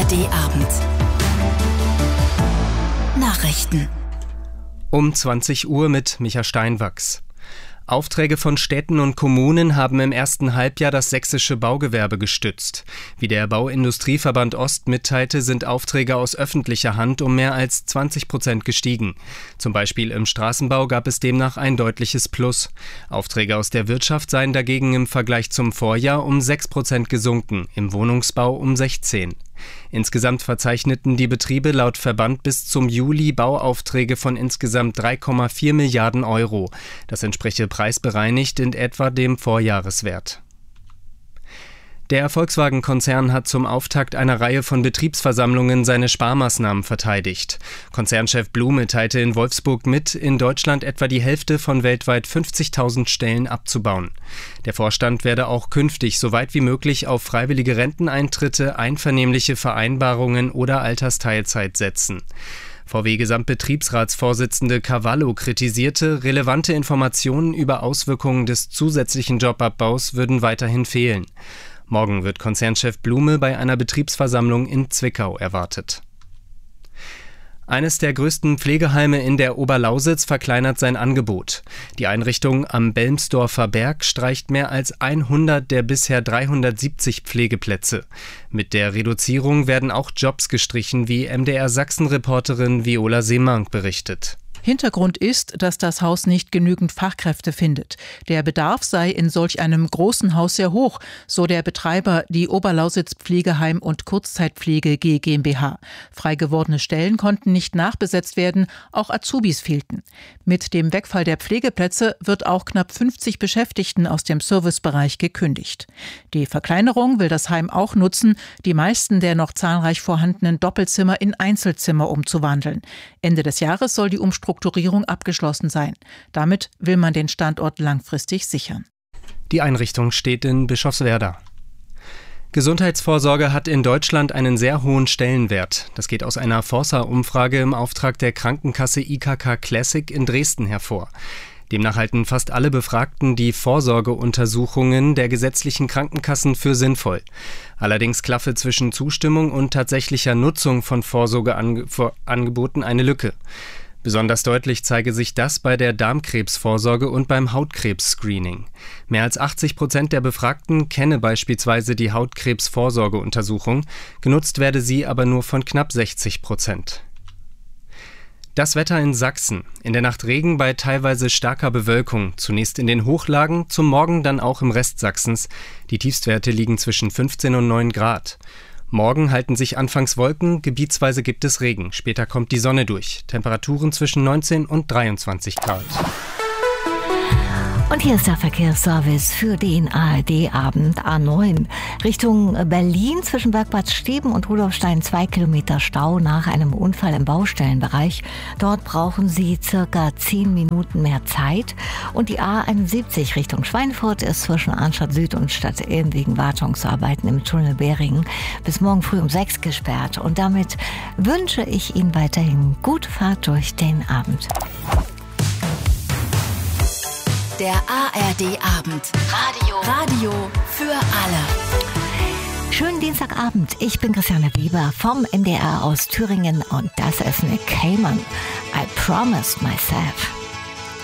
ARD-Abend. Nachrichten. Um 20 Uhr mit Micha Steinwachs. Aufträge von Städten und Kommunen haben im ersten Halbjahr das sächsische Baugewerbe gestützt. Wie der Bauindustrieverband Ost mitteilte, sind Aufträge aus öffentlicher Hand um mehr als 20% gestiegen. Zum Beispiel im Straßenbau gab es demnach ein deutliches Plus. Aufträge aus der Wirtschaft seien dagegen im Vergleich zum Vorjahr um 6% gesunken, im Wohnungsbau um 16%. Insgesamt verzeichneten die Betriebe laut Verband bis zum Juli Bauaufträge von insgesamt 3,4 Milliarden Euro. Das entspreche preisbereinigt in etwa dem Vorjahreswert. Der Volkswagen-Konzern hat zum Auftakt einer Reihe von Betriebsversammlungen seine Sparmaßnahmen verteidigt. Konzernchef Blume teilte in Wolfsburg mit, in Deutschland etwa die Hälfte von weltweit 50.000 Stellen abzubauen. Der Vorstand werde auch künftig so weit wie möglich auf freiwillige Renteneintritte, einvernehmliche Vereinbarungen oder Altersteilzeit setzen. VW-Gesamtbetriebsratsvorsitzende Cavallo kritisierte, relevante Informationen über Auswirkungen des zusätzlichen Jobabbaus würden weiterhin fehlen. Morgen wird Konzernchef Blume bei einer Betriebsversammlung in Zwickau erwartet. Eines der größten Pflegeheime in der Oberlausitz verkleinert sein Angebot. Die Einrichtung am Belmsdorfer Berg streicht mehr als 100 der bisher 370 Pflegeplätze. Mit der Reduzierung werden auch Jobs gestrichen, wie MDR-Sachsen-Reporterin Viola Seemank berichtet. Hintergrund ist, dass das Haus nicht genügend Fachkräfte findet. Der Bedarf sei in solch einem großen Haus sehr hoch, so der Betreiber, die Oberlausitz Pflegeheim- und Kurzzeitpflege GmbH. Frei gewordene Stellen konnten nicht nachbesetzt werden, auch Azubis fehlten. Mit dem Wegfall der Pflegeplätze wird auch knapp 50 Beschäftigten aus dem Servicebereich gekündigt. Die Verkleinerung will das Heim auch nutzen, die meisten der noch zahlreich vorhandenen Doppelzimmer in Einzelzimmer umzuwandeln. Ende des Jahres soll die Umstrukturierung abgeschlossen sein. Damit will man den Standort langfristig sichern. Die Einrichtung steht in Bischofswerda. Gesundheitsvorsorge hat in Deutschland einen sehr hohen Stellenwert. Das geht aus einer Forsa-Umfrage im Auftrag der Krankenkasse IKK Classic in Dresden hervor. Demnach halten fast alle Befragten die Vorsorgeuntersuchungen der gesetzlichen Krankenkassen für sinnvoll. Allerdings klaffe zwischen Zustimmung und tatsächlicher Nutzung von Vorsorgeangeboten eine Lücke. Besonders deutlich zeige sich das bei der Darmkrebsvorsorge und beim Hautkrebs-Screening. Mehr als 80% der Befragten kenne beispielsweise die Hautkrebsvorsorgeuntersuchung, genutzt werde sie aber nur von knapp 60%. Das Wetter in Sachsen. In der Nacht Regen bei teilweise starker Bewölkung. Zunächst in den Hochlagen, zum Morgen dann auch im Rest Sachsens. Die Tiefstwerte liegen zwischen 15 und 9 Grad. Morgen halten sich anfangs Wolken, gebietsweise gibt es Regen. Später kommt die Sonne durch. Temperaturen zwischen 19 und 23 Grad. Und hier ist der Verkehrsservice für den ARD-Abend A9. Richtung Berlin zwischen Bergbad Steben und Rudolfstein 2 Kilometer Stau nach einem Unfall im Baustellenbereich. Dort brauchen Sie circa 10 Minuten mehr Zeit. Und die A71 Richtung Schweinfurt ist zwischen Arnstadt Süd und Stadt-Ilm wegen Wartungsarbeiten im Tunnel Behringen bis morgen früh um 6 gesperrt. Und damit wünsche ich Ihnen weiterhin gute Fahrt durch den Abend. Der ARD-Abend. Radio für alle. Schönen Dienstagabend. Ich bin Christiane Weber vom MDR aus Thüringen und das ist Nick Cayman. I promised myself.